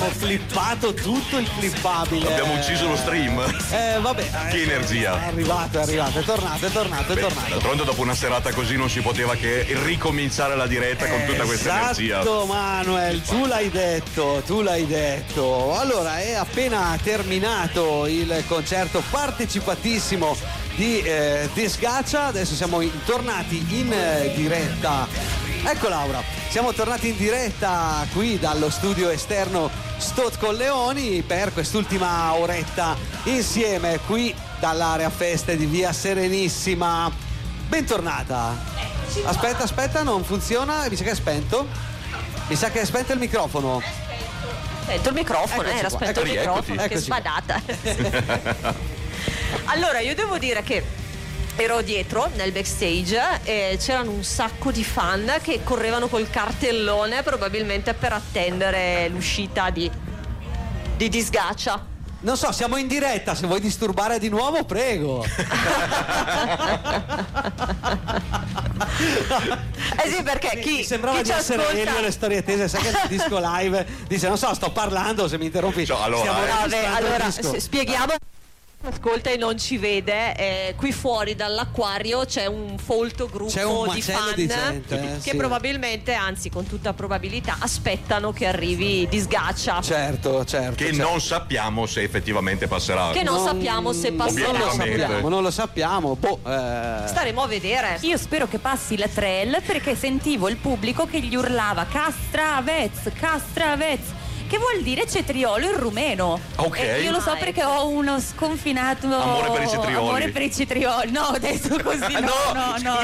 flippato tutto il flippabile. Abbiamo ucciso lo stream. Vabbè. Che energia. È arrivato, è tornato. D'altronde dopo una serata così non si poteva che ricominciare la diretta con tutta questa energia. Esatto, Manuel, tu l'hai detto. Allora, è appena terminato il concerto partecipatissimo di Disgaccia. Adesso siamo tornati in diretta. Ecco Laura, siamo tornati in diretta qui dallo studio esterno Stot Colleoni per quest'ultima oretta insieme qui dall'area feste di Via Serenissima. Bentornata. Aspetta, non funziona, mi sa che è spento. Mi sa che è spento il microfono. Spento il microfono, era spento il microfono, che sbadata. Allora, io devo dire che ero dietro nel backstage e c'erano un sacco di fan che correvano col cartellone probabilmente per attendere l'uscita di Disgaccia. Non so, siamo in diretta, se vuoi disturbare di nuovo, prego. Sì, perché mi sembrava di essere ascolta... Elio le storie tese, sai che nel disco live dice, non so, sto parlando, se mi interrompi. Cioè, allora spieghiamo. Ascolta e non ci vede, qui fuori dall'acquario c'è un folto gruppo di fan di gente, che sì, probabilmente, anzi con tutta probabilità, aspettano che arrivi Disgaccia. Certo. Che non sappiamo se effettivamente passerà. Che non sappiamo se passerà. Non lo sappiamo. Staremo a vedere. Io spero che passi la trail, perché sentivo il pubblico che gli urlava Castravez, che vuol dire cetriolo in rumeno. Ok. E io lo so perché ho uno sconfinato amore per i cetrioli. No, ho detto così. No.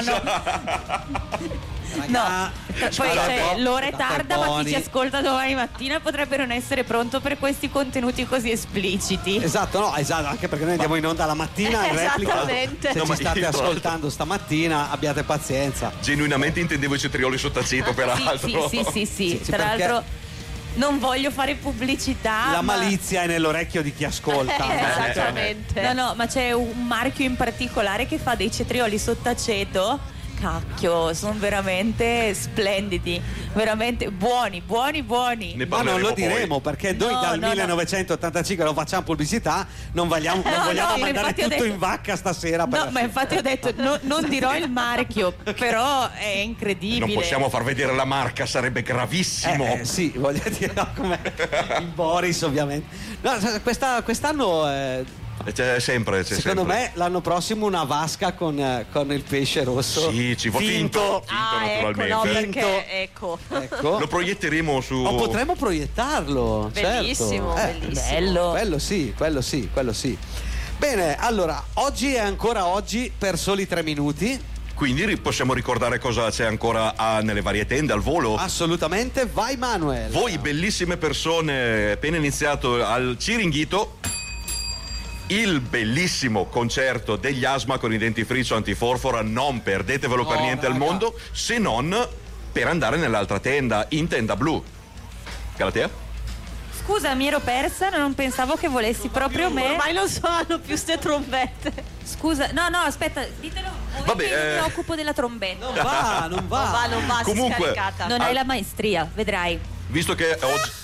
No, poi l'ora è tarda, ma chi ci ascolta domani mattina potrebbe non essere pronto per questi contenuti così espliciti. Esatto, anche perché noi andiamo in onda la mattina in replica. Esattamente. Se ci state ascoltando stamattina, abbiate pazienza. Genuinamente intendevo i cetrioli sott'aceto, peraltro. Sì. Tra l'altro non voglio fare pubblicità. La malizia è nell'orecchio di chi ascolta. Esattamente. No, ma c'è un marchio in particolare che fa dei cetrioli sott'aceto. Cacchio, sono veramente splendidi, veramente buoni. Ma non lo diremo perché noi dal 1985 non facciamo pubblicità, non vogliamo mandare tutto in vacca stasera. Ma infatti ho detto non dirò il marchio, però è incredibile. Non possiamo far vedere la marca, sarebbe gravissimo. Sì, voglio dire, come il Boris ovviamente. No, quest'anno C'è sempre. Secondo me l'anno prossimo una vasca con il pesce rosso. Sì, ci finto naturalmente. Ecco. Lo proietteremo su. O potremmo proiettarlo. Bellissimo, certo. bellissimo. Quello sì. Bene, allora, oggi è ancora oggi per soli 3 minuti. Quindi possiamo ricordare cosa c'è ancora nelle varie tende al volo? Assolutamente, vai Manuel. Voi bellissime persone, appena iniziato al Ciringhito il bellissimo concerto degli Asma con i dentifricio antiforfora, non perdetevelo per niente al mondo, se non per andare nell'altra tenda, in tenda blu. Galatea? Scusa, mi ero persa, non pensavo che volessi proprio me. Ormai non suonano più ste trombette. Scusa, no, aspetta, ditelo. Vabbè, io mi occupo della trombetta. Non va. Comunque, scaricata. Non hai la maestria, vedrai. Visto che oggi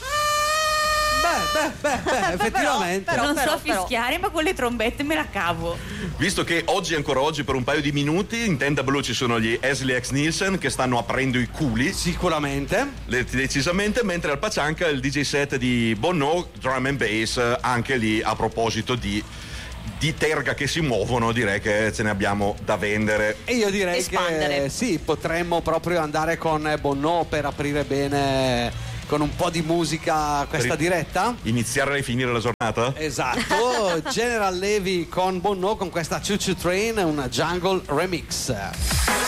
effettivamente. Non so fischiare, ma con le trombette me la cavo. Visto che ancora oggi per un paio di minuti in tenda blu ci sono gli Ashley X Nielsen che stanno aprendo i culi sicuramente, decisamente, mentre al Paccianca il DJ set di Bono, drum and bass, anche lì a proposito di terga che si muovono, direi che ce ne abbiamo da vendere. E io direi espandere. Che sì, potremmo proprio andare con Bono per aprire bene con un po' di musica questa diretta. Iniziare e finire la giornata? Esatto. General Levy con Bono con questa Choo Choo Train, una Jungle Remix.